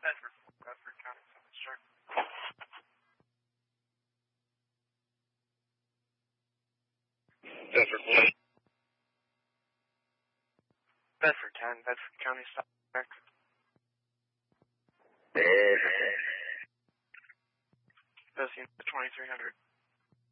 Bedford County, sure. Bedford 10, Bedford County, South. Does the 2300.